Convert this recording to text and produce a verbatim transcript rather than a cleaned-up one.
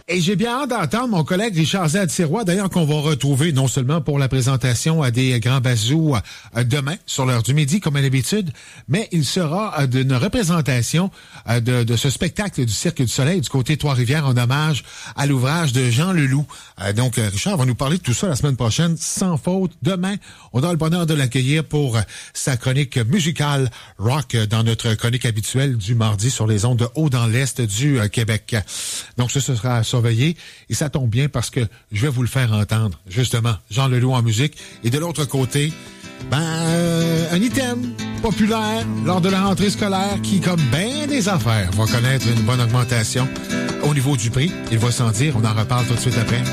Et j'ai bien hâte d'entendre mon collègue Richard Zad-Sirois, d'ailleurs qu'on va retrouver non seulement pour la présentation à des Grands Bazous euh, demain sur l'heure du midi comme à l'habitude, mais il sera euh, d'une représentation euh, de, de ce spectacle du Cirque du Soleil du côté Trois-Rivières en hommage à l'ouvrage de Jean Leloup. Euh, donc euh, Richard va nous parler de tout ça la semaine prochaine sans faute. Demain, on a le bonheur de l'accueillir pour euh, sa chronique musicale rock euh, dans notre chronique habituelle du mardi sur les ondes de Haut dans l'Est du euh, Québec. Donc ce, ce sera surveiller. Et ça tombe bien parce que je vais vous le faire entendre, justement, Jean Leloup en musique. Et de l'autre côté, ben, euh, un item populaire lors de la rentrée scolaire qui, comme bien des affaires, va connaître une bonne augmentation au niveau du prix. Il va s'en dire, on en reparle tout de suite après.